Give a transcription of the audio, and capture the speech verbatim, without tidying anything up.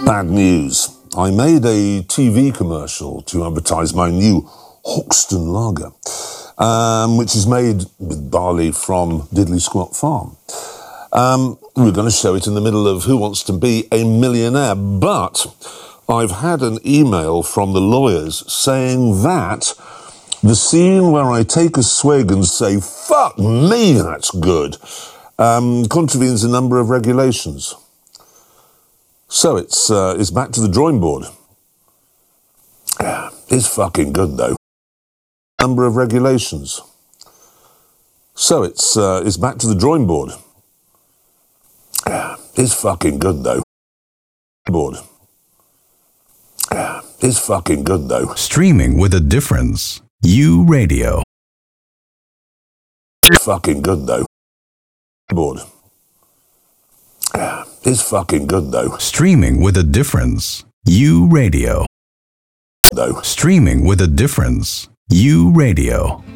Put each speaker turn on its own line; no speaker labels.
Bad news. I made a T V commercial to advertise my new Hoxton lager, um, which is made with barley from Diddley Squat Farm. Um, we're going to show it in the middle of Who Wants to Be a Millionaire, but I've had an email from the lawyers saying that the scene where I take a swig and say, fuck me, that's good, um, contravenes a number of regulations. So it's uh, it's back to the drawing board. It's fucking good, though. Number of regulations. So it's uh, it's back to the drawing board. It's fucking good, though. Board. It's fucking good, though.
Streaming with a difference. U Radio.
It's fucking good, though. Board. It's fucking good, though.
Streaming with a difference. U Radio.
Though.
Streaming with a difference. U Radio.